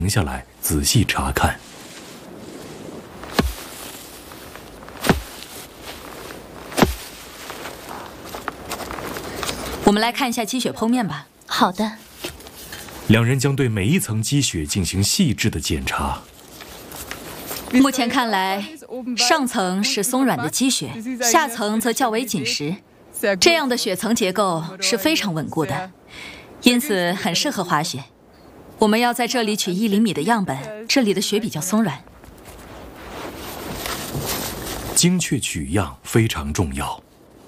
停下来仔细查看。 我们来看一下积雪剖面吧。 好的。 两人将对每一层积雪进行细致的检查。 目前看来，上层是松软的积雪，下层则较为紧实。这样的雪层结构是非常稳固的，因此很适合滑雪。我们要在这里取1厘米的样本，这里的雪比较松软。 精确取样非常重要，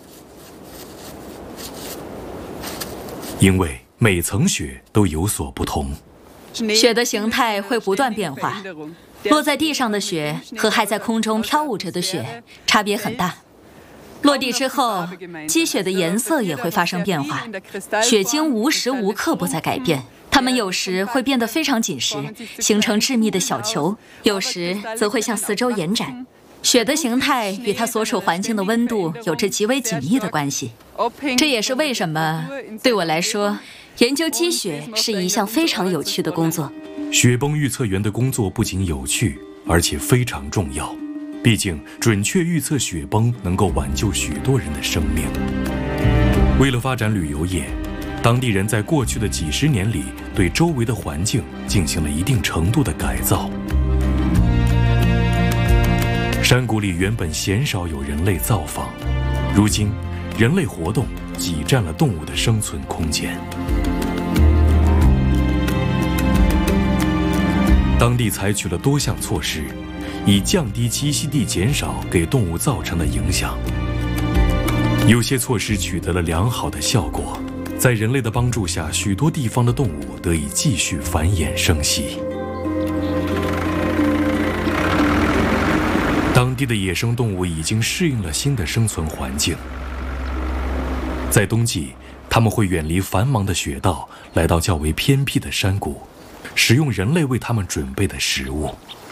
因为每层雪都有所不同。 雪的形态会不断变化，落在地上的雪和还在空中飘舞着的雪差别很大。落地之后，积雪的颜色也会发生变化，雪晶无时无刻不在改变。它们有时会变得非常紧实，形成致密的小球，有时则会向四周延展。雪的形态与它所处环境的温度有着极为紧密的关系。这也是为什么对我来说，研究积雪是一项非常有趣的工作。 雪崩预测员的工作不仅有趣，而且非常重要。毕竟，准确预测雪崩能够挽救许多人的生命。为了发展旅游业，当地人在过去的几十年里对周围的环境进行了一定程度的改造。山谷里原本鲜少有人类造访，如今人类活动挤占了动物的生存空间。当地采取了多项措施，以降低栖息地减少给动物造成的影响。有些措施取得了良好的效果，在人类的帮助下，许多地方的动物得以继续繁衍生息。当地的野生动物已经适应了新的生存环境。在冬季，它们会远离繁忙的雪道，来到较为偏僻的山谷，食用人类为它们准备的食物。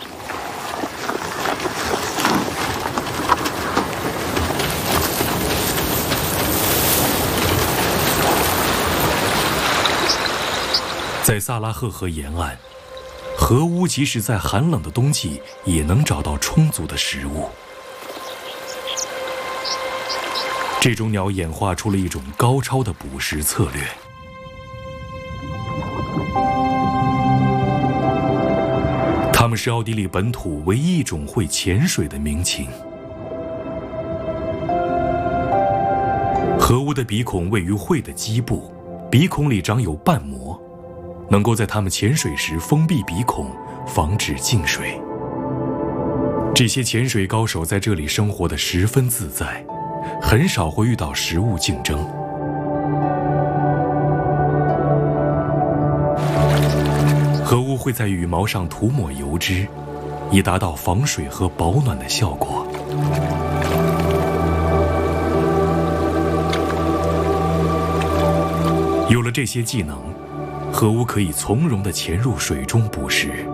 在萨拉赫河沿岸，河乌即使在寒冷的冬季也能找到充足的食物。这种鸟演化出了一种高超的捕食策略。它们是奥地利本土唯一一种会潜水的鸣禽。河乌的鼻孔位于喙的基部，鼻孔里长有瓣膜，能够在它们潜水时封闭鼻孔，防止进水。这些潜水高手在这里生活得十分自在，很少会遇到食物竞争。河乌会在羽毛上涂抹油脂，以达到防水和保暖的效果。有了这些技能，河乌可以从容地潜入水中捕食。